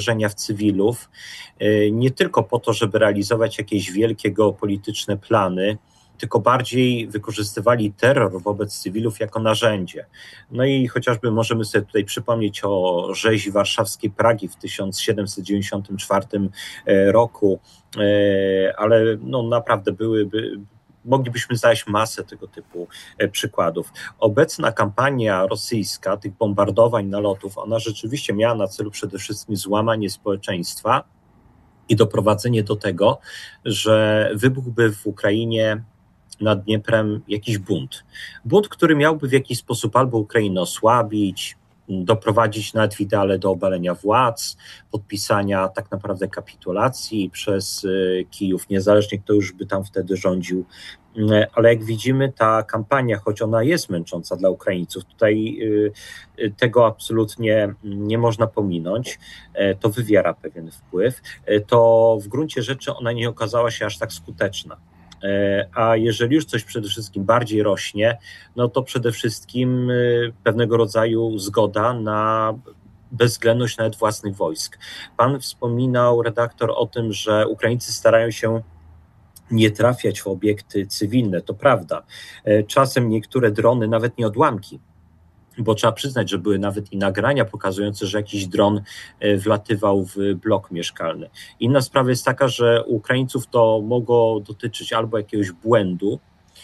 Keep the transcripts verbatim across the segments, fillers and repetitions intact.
uderzenia w cywilów, nie tylko po to, żeby realizować jakieś wielkie geopolityczne plany, tylko bardziej wykorzystywali terror wobec cywilów jako narzędzie. No i chociażby możemy sobie tutaj przypomnieć o rzezi warszawskiej Pragi w tysiąc siedemset dziewięćdziesiątym czwartym roku, ale no naprawdę byłyby, moglibyśmy znaleźć masę tego typu przykładów. Obecna kampania rosyjska, tych bombardowań, nalotów, ona rzeczywiście miała na celu przede wszystkim złamanie społeczeństwa i doprowadzenie do tego, że wybuchłby w Ukrainie nad Dnieprem jakiś bunt. Bunt, który miałby w jakiś sposób albo Ukrainę osłabić, doprowadzić nawet w ideale do obalenia władz, podpisania tak naprawdę kapitulacji przez Kijów, niezależnie kto już by tam wtedy rządził. Ale jak widzimy, ta kampania, choć ona jest męcząca dla Ukraińców, tutaj tego absolutnie nie można pominąć, to wywiera pewien wpływ, to w gruncie rzeczy ona nie okazała się aż tak skuteczna. A jeżeli już coś przede wszystkim bardziej rośnie, no to przede wszystkim pewnego rodzaju zgoda na bezwzględność nawet własnych wojsk. Pan wspominał, redaktor, o tym, że Ukraińcy starają się nie trafiać w obiekty cywilne. To prawda. Czasem niektóre drony, nawet nie odłamki, bo trzeba przyznać, że były nawet i nagrania pokazujące, że jakiś dron wlatywał w blok mieszkalny. Inna sprawa jest taka, że u Ukraińców to mogło dotyczyć albo jakiegoś błędu.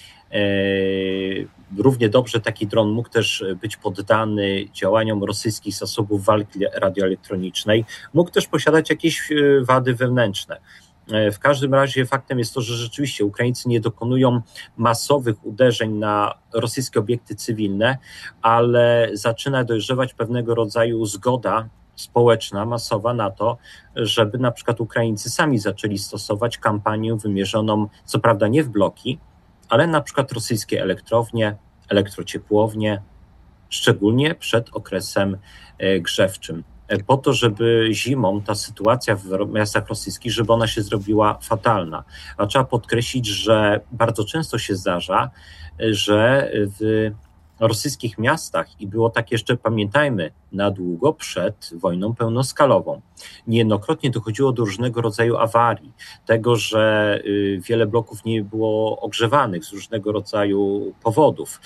Równie dobrze taki dron mógł też być poddany działaniom rosyjskich zasobów walki radioelektronicznej, mógł też posiadać jakieś wady wewnętrzne. W każdym razie faktem jest to, że rzeczywiście Ukraińcy nie dokonują masowych uderzeń na rosyjskie obiekty cywilne, ale zaczyna dojrzewać pewnego rodzaju zgoda społeczna, masowa na to, żeby na przykład Ukraińcy sami zaczęli stosować kampanię wymierzoną, co prawda nie w bloki, ale na przykład rosyjskie elektrownie, elektrociepłownie, szczególnie przed okresem grzewczym, po to, żeby zimą ta sytuacja w miastach rosyjskich, żeby ona się zrobiła fatalna. A trzeba podkreślić, że bardzo często się zdarza, że w rosyjskich miastach, i było tak jeszcze, pamiętajmy, na długo przed wojną pełnoskalową, niejednokrotnie dochodziło do różnego rodzaju awarii, tego, że wiele bloków nie było ogrzewanych z różnego rodzaju powodów.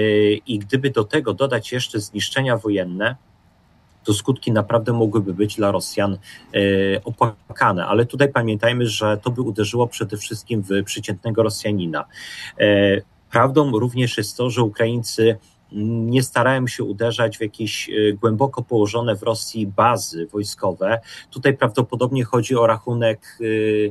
I gdyby do tego dodać jeszcze zniszczenia wojenne, to skutki naprawdę mogłyby być dla Rosjan e, opłakane. Ale tutaj pamiętajmy, że to by uderzyło przede wszystkim w przeciętnego Rosjanina. E, prawdą również jest to, że Ukraińcy nie starają się uderzać w jakieś głęboko położone w Rosji bazy wojskowe. Tutaj prawdopodobnie chodzi o rachunek e,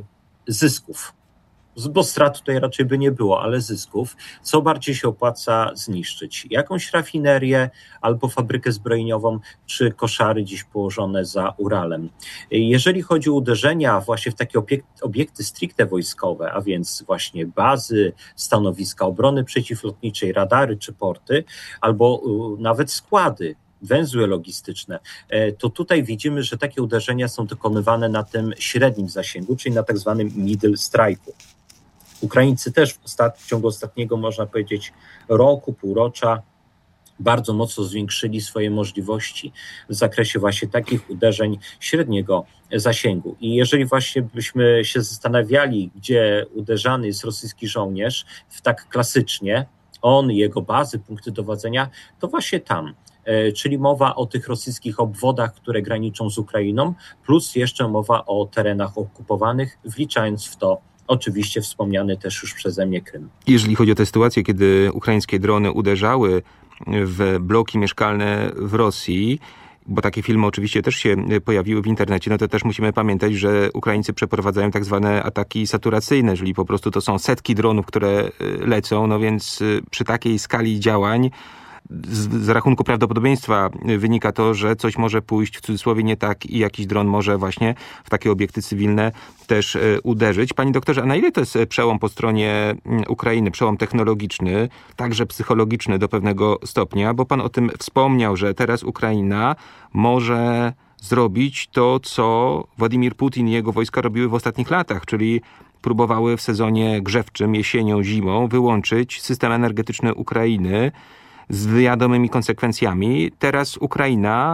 zysków, bo strat tutaj raczej by nie było, ale zysków, co bardziej się opłaca zniszczyć? Jakąś rafinerię albo fabrykę zbrojeniową, czy koszary dziś położone za Uralem. Jeżeli chodzi o uderzenia właśnie w takie obiekty, obiekty stricte wojskowe, a więc właśnie bazy, stanowiska obrony przeciwlotniczej, radary czy porty, albo nawet składy, węzły logistyczne, to tutaj widzimy, że takie uderzenia są dokonywane na tym średnim zasięgu, czyli na tak zwanym middle strike'u. Ukraińcy też w, ostat- w ciągu ostatniego, można powiedzieć, roku, półrocza bardzo mocno zwiększyli swoje możliwości w zakresie właśnie takich uderzeń średniego zasięgu. I jeżeli właśnie byśmy się zastanawiali, gdzie uderzany jest rosyjski żołnierz, w tak klasycznie, on, jego bazy, punkty dowodzenia, to właśnie tam. Czyli mowa o tych rosyjskich obwodach, które graniczą z Ukrainą, plus jeszcze mowa o terenach okupowanych, wliczając w to oczywiście wspomniany też już przeze mnie Krym. Jeżeli chodzi o tę sytuację, kiedy ukraińskie drony uderzały w bloki mieszkalne w Rosji, bo takie filmy oczywiście też się pojawiły w internecie, no to też musimy pamiętać, że Ukraińcy przeprowadzają tak zwane ataki saturacyjne, czyli po prostu to są setki dronów, które lecą, no więc przy takiej skali działań Z, z rachunku prawdopodobieństwa wynika to, że coś może pójść w cudzysłowie nie tak i jakiś dron może właśnie w takie obiekty cywilne też y, uderzyć. Panie doktorze, a na ile to jest przełom po stronie Ukrainy, przełom technologiczny, także psychologiczny do pewnego stopnia, bo pan o tym wspomniał, że teraz Ukraina może zrobić to, co Władimir Putin i jego wojska robiły w ostatnich latach, czyli próbowały w sezonie grzewczym, jesienią, zimą wyłączyć system energetyczny Ukrainy z wiadomymi konsekwencjami. Teraz Ukraina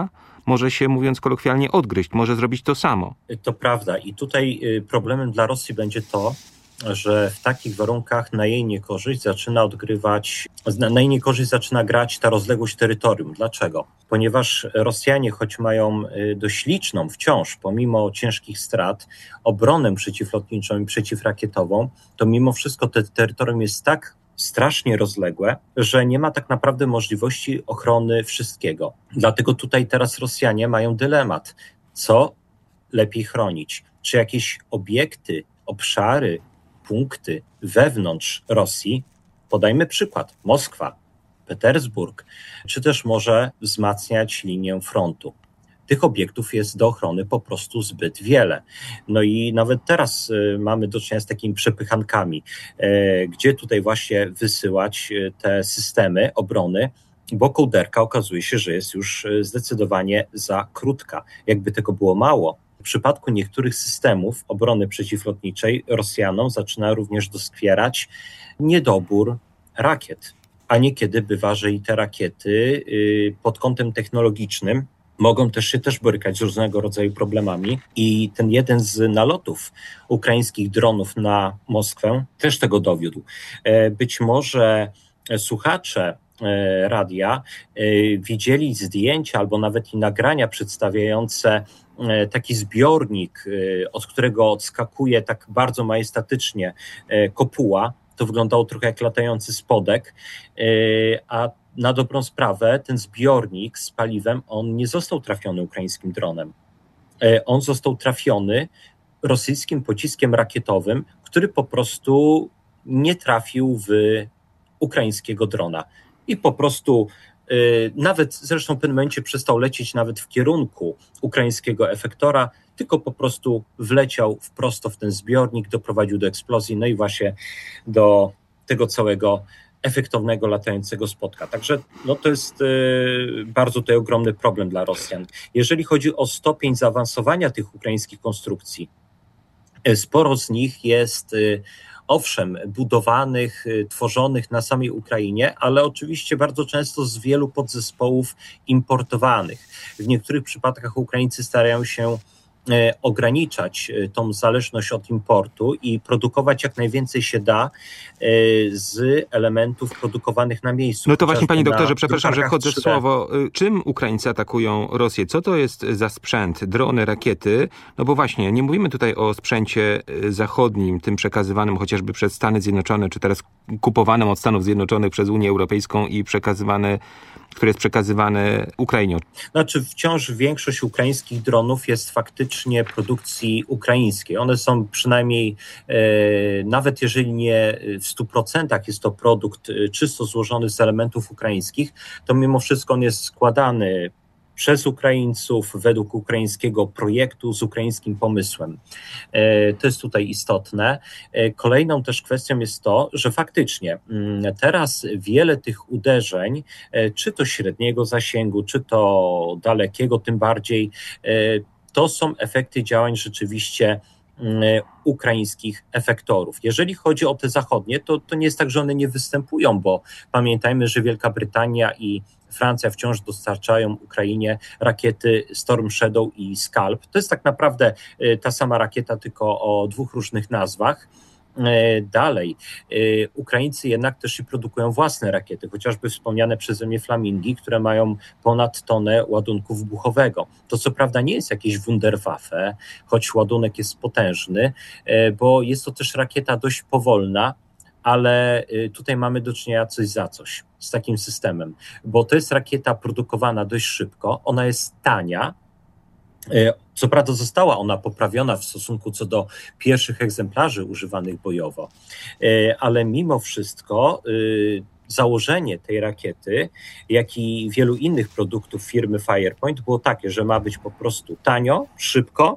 może się, mówiąc kolokwialnie, odgryźć, może zrobić to samo. To prawda i tutaj problemem dla Rosji będzie to, że w takich warunkach na jej niekorzyść zaczyna odgrywać, na jej niekorzyść zaczyna grać ta rozległość terytorium. Dlaczego? Ponieważ Rosjanie, choć mają dość liczną wciąż, pomimo ciężkich strat, obronę przeciwlotniczą i przeciwrakietową, to mimo wszystko to terytorium jest tak strasznie rozległe, że nie ma tak naprawdę możliwości ochrony wszystkiego. Dlatego tutaj teraz Rosjanie mają dylemat. Co lepiej chronić? Czy jakieś obiekty, obszary, punkty wewnątrz Rosji, podajmy przykład, Moskwa, Petersburg, czy też może wzmacniać linię frontu. Tych obiektów jest do ochrony po prostu zbyt wiele. No i nawet teraz y, mamy do czynienia z takimi przepychankami, y, gdzie tutaj właśnie wysyłać y, te systemy obrony, bo kołderka okazuje się, że jest już y, zdecydowanie za krótka. Jakby tego było mało, w przypadku niektórych systemów obrony przeciwlotniczej Rosjanom zaczyna również doskwierać niedobór rakiet. A niekiedy bywa, że i te rakiety y, pod kątem technologicznym mogą też się też borykać z różnego rodzaju problemami i ten jeden z nalotów ukraińskich dronów na Moskwę też tego dowiódł. Być może słuchacze radia widzieli zdjęcia albo nawet i nagrania przedstawiające taki zbiornik, od którego odskakuje tak bardzo majestatycznie kopuła. To wyglądało trochę jak latający spodek, a na dobrą sprawę ten zbiornik z paliwem, on nie został trafiony ukraińskim dronem. On został trafiony rosyjskim pociskiem rakietowym, który po prostu nie trafił w ukraińskiego drona. I po prostu nawet zresztą w pewnym momencie przestał lecieć nawet w kierunku ukraińskiego efektora, tylko po prostu wleciał wprost w ten zbiornik, doprowadził do eksplozji, no i właśnie do tego całego efektownego latającego spotka. Także no to jest y, bardzo tutaj ogromny problem dla Rosjan. Jeżeli chodzi o stopień zaawansowania tych ukraińskich konstrukcji, y, sporo z nich jest y, owszem budowanych, y, tworzonych na samej Ukrainie, ale oczywiście bardzo często z wielu podzespołów importowanych. W niektórych przypadkach Ukraińcy starają się ograniczać tą zależność od importu i produkować jak najwięcej się da z elementów produkowanych na miejscu. No to właśnie, panie doktorze, przepraszam, że wchodzę w słowo. Czym Ukraińcy atakują Rosję? Co to jest za sprzęt? Drony, rakiety? No bo właśnie, nie mówimy tutaj o sprzęcie zachodnim, tym przekazywanym chociażby przez Stany Zjednoczone, czy teraz kupowanym od Stanów Zjednoczonych przez Unię Europejską i przekazywane, które jest przekazywane Ukrainie. Znaczy wciąż większość ukraińskich dronów jest faktycznie produkcji ukraińskiej. One są przynajmniej, e, nawet jeżeli nie w stu procentach jest to produkt czysto złożony z elementów ukraińskich, to mimo wszystko on jest składany przez Ukraińców według ukraińskiego projektu z ukraińskim pomysłem. To jest tutaj istotne. Kolejną też kwestią jest to, że faktycznie teraz wiele tych uderzeń, czy to średniego zasięgu, czy to dalekiego, tym bardziej, to są efekty działań rzeczywiście ukraińskich efektorów. Jeżeli chodzi o te zachodnie, to, to nie jest tak, że one nie występują, bo pamiętajmy, że Wielka Brytania i Francja wciąż dostarczają Ukrainie rakiety Storm Shadow i Scalp. To jest tak naprawdę ta sama rakieta, tylko o dwóch różnych nazwach. Dalej, Ukraińcy jednak też i produkują własne rakiety, chociażby wspomniane przeze mnie Flamingi, które mają ponad tonę ładunku wybuchowego. To co prawda nie jest jakieś Wunderwaffe, choć ładunek jest potężny, bo jest to też rakieta dość powolna, ale tutaj mamy do czynienia coś za coś z takim systemem, bo to jest rakieta produkowana dość szybko, ona jest tania. Co prawda została ona poprawiona w stosunku co do pierwszych egzemplarzy używanych bojowo, ale mimo wszystko założenie tej rakiety, jak i wielu innych produktów firmy Firepoint było takie, że ma być po prostu tanio, szybko,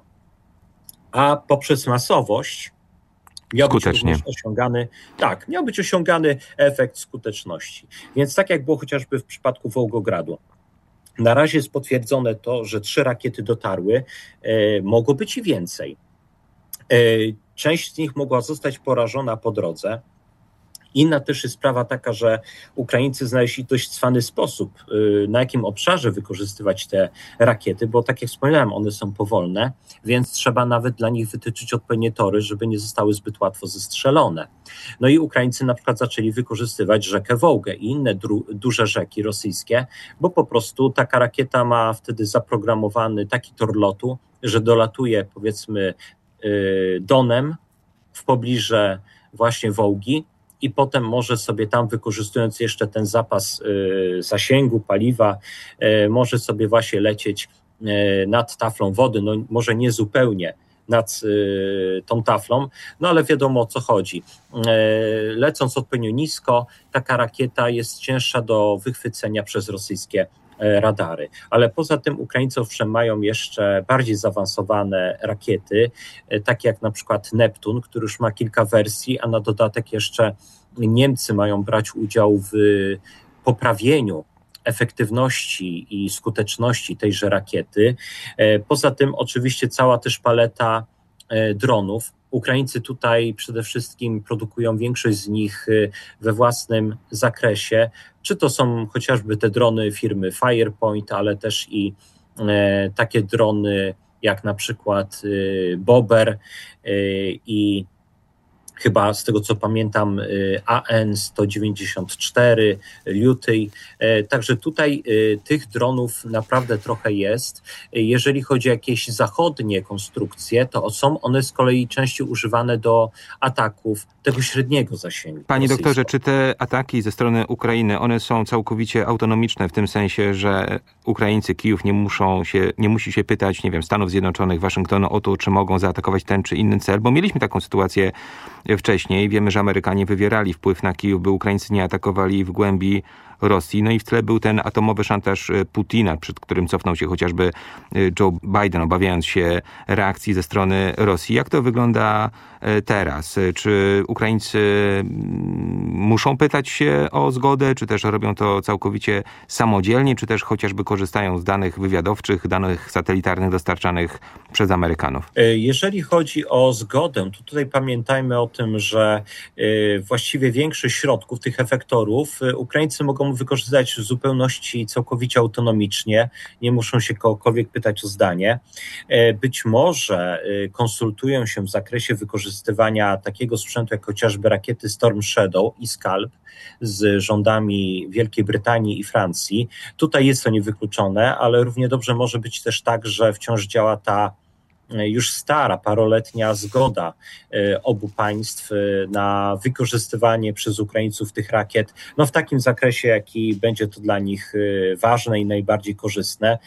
a poprzez masowość miał być również osiągany, tak, miał być osiągany efekt skuteczności. Więc tak jak było chociażby w przypadku Wołgogradu. Na razie jest potwierdzone to, że trzy rakiety dotarły, e, mogło być i więcej. E, część z nich mogła zostać porażona po drodze Inna też jest sprawa taka, że Ukraińcy znaleźli dość cwany sposób, na jakim obszarze wykorzystywać te rakiety, bo tak jak wspomniałem, one są powolne, więc trzeba nawet dla nich wytyczyć odpowiednie tory, żeby nie zostały zbyt łatwo zestrzelone. No i Ukraińcy na przykład zaczęli wykorzystywać rzekę Wołgę i inne dru- duże rzeki rosyjskie, bo po prostu taka rakieta ma wtedy zaprogramowany taki tor lotu, że dolatuje powiedzmy Donem w pobliżu właśnie Wołgi, i potem może sobie tam, wykorzystując jeszcze ten zapas y, zasięgu, paliwa, y, może sobie właśnie lecieć y, nad taflą wody, no może nie zupełnie nad y, tą taflą, no ale wiadomo o co chodzi. Y, lecąc odpowiednio nisko, taka rakieta jest cięższa do wychwycenia przez rosyjskie radary. Ale poza tym Ukraińcy owszem mają jeszcze bardziej zaawansowane rakiety, takie jak na przykład Neptun, który już ma kilka wersji, a na dodatek jeszcze Niemcy mają brać udział w poprawieniu efektywności i skuteczności tejże rakiety. Poza tym oczywiście cała też paleta dronów. Ukraińcy tutaj przede wszystkim produkują większość z nich we własnym zakresie, czy to są chociażby te drony firmy Firepoint, ale też i e, takie drony jak na przykład e, Bober e, i chyba z tego co pamiętam A N sto dziewięćdziesiąt cztery, Lutyj. Także tutaj tych dronów naprawdę trochę jest. Jeżeli chodzi o jakieś zachodnie konstrukcje, to są one z kolei częściej używane do ataków tego średniego zasięgu. Panie doktorze, czy te ataki ze strony Ukrainy, one są całkowicie autonomiczne w tym sensie, że Ukraińcy, Kijów nie muszą się, nie musi się pytać, nie wiem, Stanów Zjednoczonych, Waszyngtonu o to, czy mogą zaatakować ten czy inny cel, bo mieliśmy taką sytuację wcześniej. Wiemy, że Amerykanie wywierali wpływ na Kijów, by Ukraińcy nie atakowali w głębi Rosji. No i w tle był ten atomowy szantaż Putina, przed którym cofnął się chociażby Joe Biden, obawiając się reakcji ze strony Rosji. Jak to wygląda teraz? Czy Ukraińcy muszą pytać się o zgodę, czy też robią to całkowicie samodzielnie, czy też chociażby korzystają z danych wywiadowczych, danych satelitarnych dostarczanych przez Amerykanów? Jeżeli chodzi o zgodę, to tutaj pamiętajmy o tym, że właściwie większość środków, tych efektorów, Ukraińcy mogą wykorzystać w zupełności całkowicie autonomicznie, nie muszą się kogokolwiek pytać o zdanie. Być może konsultują się w zakresie wykorzystywania takiego sprzętu jak chociażby rakiety Storm Shadow i Scalp z rządami Wielkiej Brytanii i Francji. Tutaj jest to niewykluczone, ale równie dobrze może być też tak, że wciąż działa ta już stara, paroletnia zgoda obu państw na wykorzystywanie przez Ukraińców tych rakiet, no w takim zakresie, jaki będzie to dla nich ważne i najbardziej korzystne.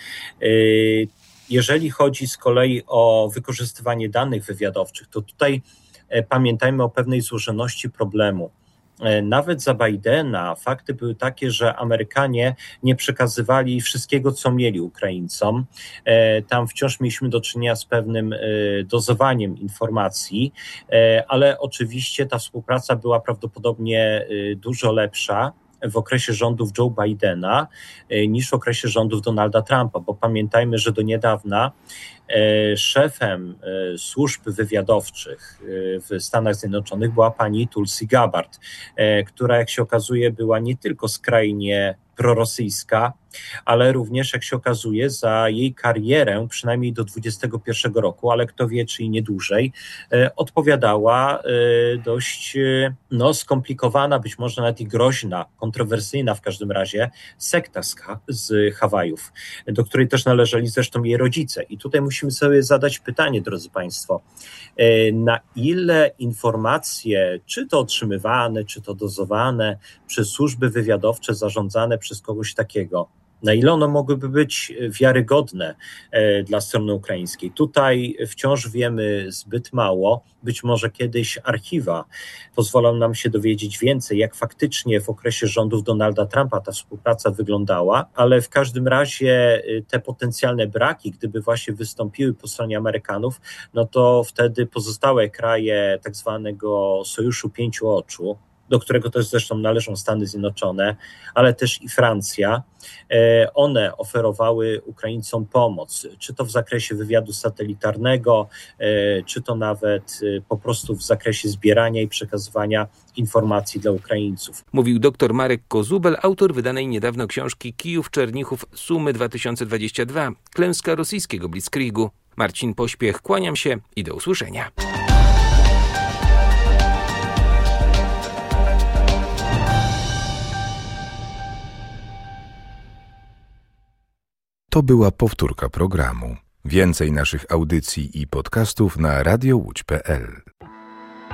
Jeżeli chodzi z kolei o wykorzystywanie danych wywiadowczych, to tutaj pamiętajmy o pewnej złożoności problemu. Nawet za Bidena fakty były takie, że Amerykanie nie przekazywali wszystkiego, co mieli Ukraińcom. Tam wciąż mieliśmy do czynienia z pewnym dozowaniem informacji, ale oczywiście ta współpraca była prawdopodobnie dużo lepsza w okresie rządów Joe Bidena niż w okresie rządów Donalda Trumpa, bo pamiętajmy, że do niedawna szefem służb wywiadowczych w Stanach Zjednoczonych była pani Tulsi Gabbard, która jak się okazuje była nie tylko skrajnie prorosyjska, ale również, jak się okazuje, za jej karierę, przynajmniej do dwudziestego pierwszego roku, ale kto wie, czy i nie dłużej, odpowiadała dość no, skomplikowana, być może nawet i groźna, kontrowersyjna w każdym razie sekta z, z Hawajów, do której też należeli zresztą jej rodzice. I tutaj musimy sobie zadać pytanie, drodzy Państwo, na ile informacje, czy to otrzymywane, czy to dozowane przez służby wywiadowcze zarządzane przez kogoś takiego, na ile one mogłyby być wiarygodne dla strony ukraińskiej. Tutaj wciąż wiemy zbyt mało. Być może kiedyś archiwa pozwolą nam się dowiedzieć więcej, jak faktycznie w okresie rządów Donalda Trumpa ta współpraca wyglądała, ale w każdym razie te potencjalne braki, gdyby właśnie wystąpiły po stronie Amerykanów, no to wtedy pozostałe kraje tak zwanego Sojuszu Pięciu Oczu, do którego też zresztą należą Stany Zjednoczone, ale też i Francja. One oferowały Ukraińcom pomoc, czy to w zakresie wywiadu satelitarnego, czy to nawet po prostu w zakresie zbierania i przekazywania informacji dla Ukraińców. Mówił dr Marek Kozubel, autor wydanej niedawno książki Kijów-Czernichów Sumy dwa tysiące dwadzieścia dwa. Klęska rosyjskiego Blitzkriegu. Marcin Pośpiech, kłaniam się i do usłyszenia. To była powtórka programu. Więcej naszych audycji i podcastów na radio łódź kropka pe el.